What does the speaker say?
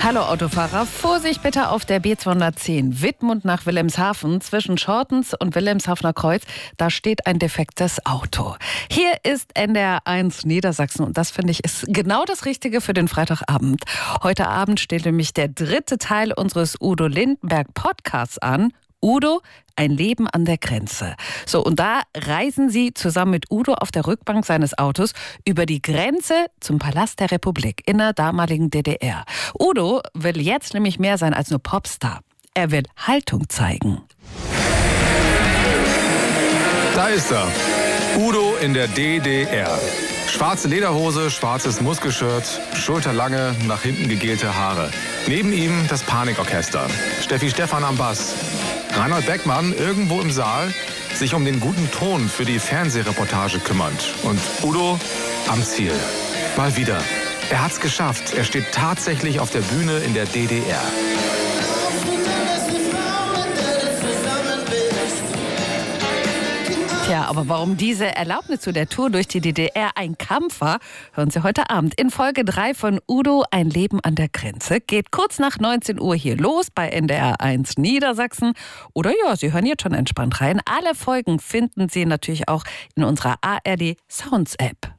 Hallo Autofahrer, Vorsicht bitte auf der B210 Wittmund nach Wilhelmshaven zwischen Schortens und Wilhelmshavener Kreuz. Da steht ein defektes Auto. Hier ist NDR 1 Niedersachsen und das finde ich ist genau das Richtige für den Freitagabend. Heute Abend steht nämlich der dritte Teil unseres Udo Lindenberg Podcasts an. Udo, ein Leben an der Grenze. So, und da reisen Sie zusammen mit Udo auf der Rückbank seines Autos über die Grenze zum Palast der Republik in der damaligen DDR. Udo will jetzt nämlich mehr sein als nur Popstar. Er will Haltung zeigen. Da ist er. Udo in der DDR. Schwarze Lederhose, schwarzes Muskelshirt, schulterlange, nach hinten gegelte Haare. Neben ihm das Panikorchester. Steffi Stephan am Bass. Reinhold Beckmann irgendwo im Saal sich um den guten Ton für die Fernsehreportage kümmernd. Und Udo am Ziel. Mal wieder. Er hat's geschafft. Er steht tatsächlich auf der Bühne in der DDR. Tja, aber warum diese Erlaubnis zu der Tour durch die DDR ein Kampf war, hören Sie heute Abend in Folge 3 von Udo, ein Leben an der Grenze. Geht kurz nach 19 Uhr hier los bei NDR 1 Niedersachsen. Oder ja, Sie hören jetzt schon entspannt rein. Alle Folgen finden Sie natürlich auch in unserer ARD Sounds App.